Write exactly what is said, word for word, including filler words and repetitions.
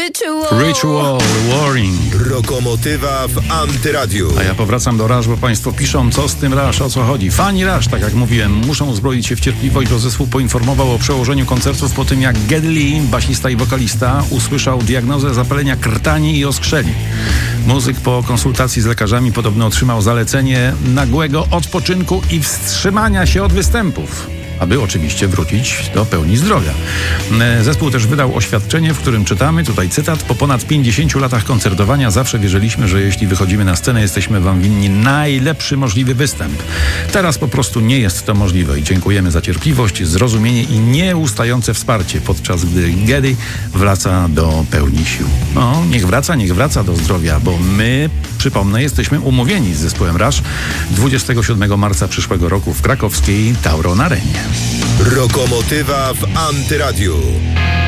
Ritual. Ritual Warring. Rokomotywa w Antyradiu. A ja powracam do Rush, bo państwo piszą, co z tym Rush, o co chodzi. Fani Rush, tak jak mówiłem, muszą uzbroić się w cierpliwość, bo zespół poinformował o przełożeniu koncertów po tym, jak Geddy Lee, basista i wokalista, usłyszał diagnozę zapalenia krtani i oskrzeli. Muzyk po konsultacji z lekarzami podobno otrzymał zalecenie nagłego odpoczynku i wstrzymania się od występów, aby oczywiście wrócić do pełni zdrowia. Zespół też wydał oświadczenie, w którym czytamy, tutaj cytat: po ponad pięćdziesięciu latach koncertowania zawsze wierzyliśmy, że jeśli wychodzimy na scenę, jesteśmy wam winni najlepszy możliwy występ. Teraz po prostu nie jest to możliwe i dziękujemy za cierpliwość, zrozumienie i nieustające wsparcie, podczas gdy Geddy wraca do pełni sił. No, niech wraca, niech wraca do zdrowia, bo my, przypomnę, jesteśmy umówieni z zespołem Rush dwudziestego siódmego marca przyszłego roku w krakowskiej Tauron Arenie. Rokomotywa w Antyradiu.